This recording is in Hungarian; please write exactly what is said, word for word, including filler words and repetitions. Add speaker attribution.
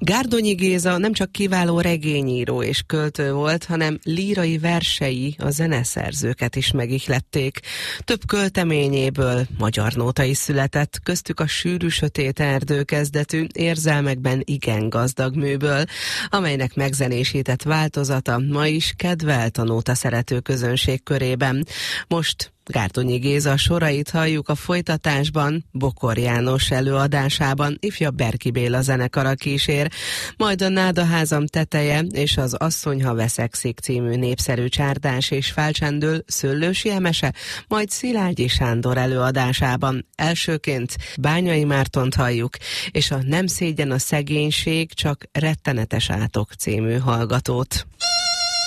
Speaker 1: Gárdonyi Géza nem csak kiváló regényíró és költő volt, hanem lírai versei a zeneszerzőket is megihlették. Több költeményéből magyar nóta is született, köztük a Sűrű sötét erdő kezdetű, érzelmekben igen gazdag műből, amelynek megzenésített változata ma is kedvelt a nóta szerető közönség körében. Most Gárdonyi Géza sorait halljuk a folytatásban, Bokor János előadásában, ifja Berki Béla zenekara kísér, majd a Nádaházam teteje és az Asszonyha veszekszik című népszerű csárdás és felcsendül Szőlősi Emese, majd Szilágyi Sándor előadásában. Elsőként Bányai Mártont halljuk, és a Nem szégyen a szegénység, csak rettenetes átok című hallgatót.